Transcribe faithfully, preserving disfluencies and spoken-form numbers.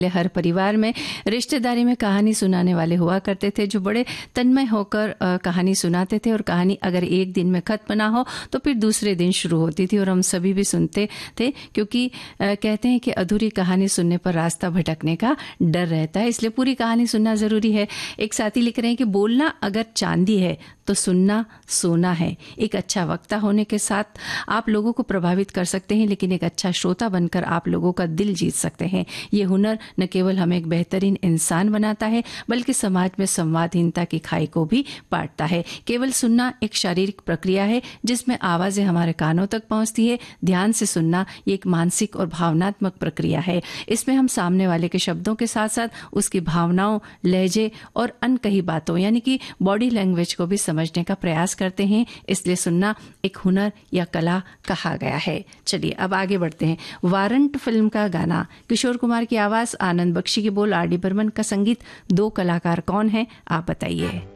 हर परिवार में रिश्तेदारी में कहानी सुनाने वाले हुआ करते थे जो बड़े तन्मय होकर कहानी सुनाते थे, और कहानी अगर एक दिन में खत्म ना हो तो फिर दूसरे दिन शुरू होती थी और हम सभी भी सुनते थे, क्योंकि कहते हैं कि अधूरी कहानी सुनने पर रास्ता भटकने का डर रहता है, इसलिए पूरी कहानी सुनना जरूरी है। एक साथी लिख रहे हैं कि बोलना अगर चांदी है तो सुनना सोना है। एक अच्छा वक्ता होने के साथ आप लोगों को प्रभावित कर सकते हैं, लेकिन एक अच्छा श्रोता बनकर आप लोगों का दिल जीत सकते हैं। ये हुनर न केवल हमें एक बेहतरीन इंसान बनाता है बल्कि समाज में संवादहीनता की खाई को भी पाटता है। केवल सुनना एक शारीरिक प्रक्रिया है जिसमें आवाजें हमारे कानों तक पहुंचती है। ध्यान से सुनना ये एक मानसिक और भावनात्मक प्रक्रिया है। इसमें हम सामने वाले के शब्दों के साथ साथ उसकी भावनाओं, लहजे और अनकही बातों यानी कि बॉडी लैंग्वेज को भी समझने का प्रयास करते हैं। इसलिए सुनना एक हुनर या कला कहा गया है। चलिए अब आगे बढ़ते हैं। वारंट फिल्म का गाना, किशोर कुमार की आवाज, आनंद बख्शी की बोल, आर डी बर्मन का संगीत। दो कलाकार कौन है आप बताइए।